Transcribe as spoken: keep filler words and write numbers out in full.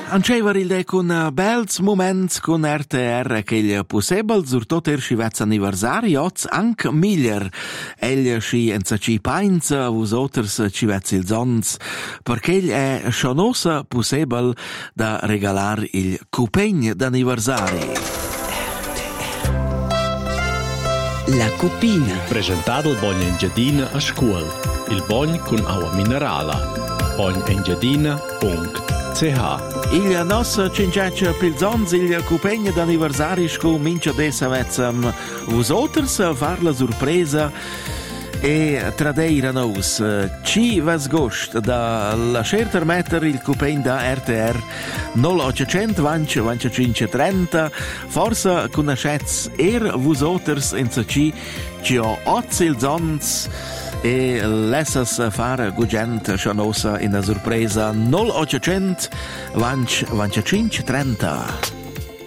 Ancever il de con bels moments con R T R che il possibile sur tot er scivezza anniversari oz anche miglior. Egli sci enza ci painza, vus oters ci vezzi il zons, perché egli è scionosa possibile da regalar il cupegn d'anniversari. La cupina. Presentato il Bogn Engiadina a scuola. Il Bogn con acqua minerale. bogn engiadina punto c h. Il nostro cinciaccia pilzons il cupegn d'anniversari sco mincia dessa vezzam vus oters far la sorpresa e tradeira nos. Ci vas gost da lasciar metter il cupegn da R T R null ottocento venti venticinque trenta, forse conoscetz er vus oters in ci ci ho ozzil zons e lessas fare gugent scionosa in a sorpresa null ottocento venti venticinque trenta.